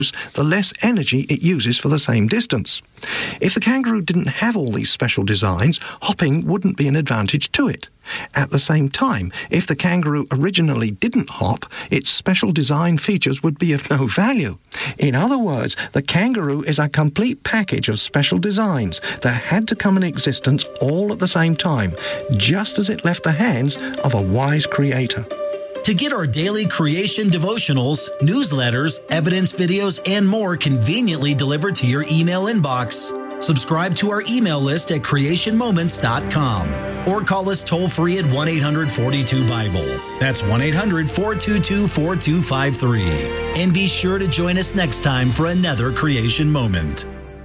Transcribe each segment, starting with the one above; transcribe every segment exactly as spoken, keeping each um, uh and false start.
the less energy it uses for the same distance. If the kangaroo didn't have all these special designs, hopping wouldn't be an advantage to it. At the same time, if the kangaroo originally didn't hop, its special design features would be of no value. In other words, the kangaroo is a complete package of special designs that had to come in existence all at the same time, just as it left the hands of a wise creator. To get our daily creation devotionals, newsletters, evidence videos, and more conveniently delivered to your email inbox, subscribe to our email list at creation moments dot com or call us toll-free at one eight hundred, four two, Bible. That's one eight hundred, four two two, four two five three. And be sure to join us next time for another Creation Moment.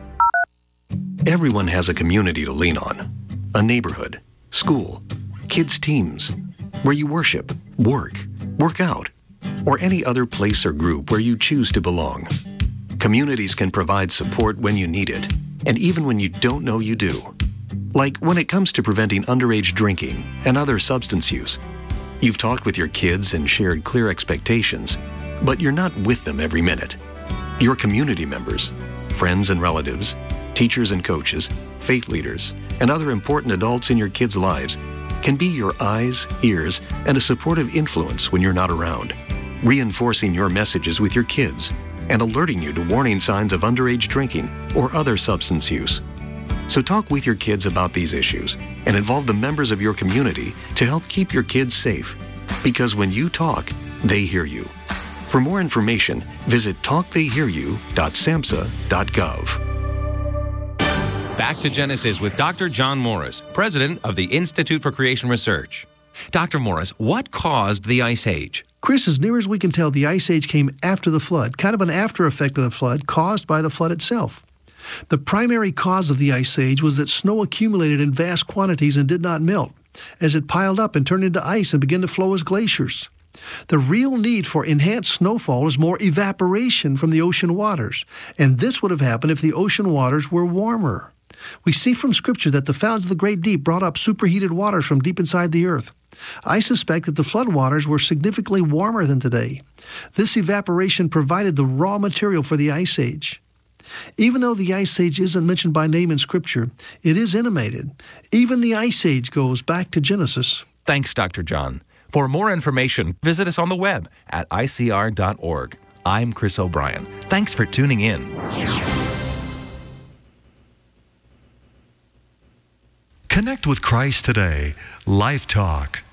Everyone has a community to lean on. A neighborhood, school, kids' teams, where you worship, work, work out, or any other place or group where you choose to belong. Communities can provide support when you need it, and even when you don't know you do. Like when it comes to preventing underage drinking and other substance use. You've talked with your kids and shared clear expectations, but you're not with them every minute. Your community members, friends and relatives, teachers and coaches, faith leaders, and other important adults in your kids' lives can be your eyes, ears, and a supportive influence when you're not around, reinforcing your messages with your kids and alerting you to warning signs of underage drinking or other substance use. So talk with your kids about these issues and involve the members of your community to help keep your kids safe. Because when you talk, they hear you. For more information, visit talk they hear you dot samhsa dot gov. Back to Genesis with Doctor John Morris, president of the Institute for Creation Research. Doctor Morris, what caused the Ice Age? Chris, as near as we can tell, the Ice Age came after the flood, kind of an after effect of the flood caused by the flood itself. The primary cause of the Ice Age was that snow accumulated in vast quantities and did not melt, as it piled up and turned into ice and began to flow as glaciers. The real need for enhanced snowfall is more evaporation from the ocean waters, and this would have happened if the ocean waters were warmer. We see from Scripture that the fountains of the great deep brought up superheated waters from deep inside the earth. I suspect that the flood waters were significantly warmer than today. This evaporation provided the raw material for the Ice Age. Even though the Ice Age isn't mentioned by name in Scripture, it is intimated. Even the Ice Age goes back to Genesis. Thanks, Doctor John. For more information, visit us on the web at I C R dot org. I'm Chris O'Brien. Thanks for tuning in. Connect with Christ today. Life Talk.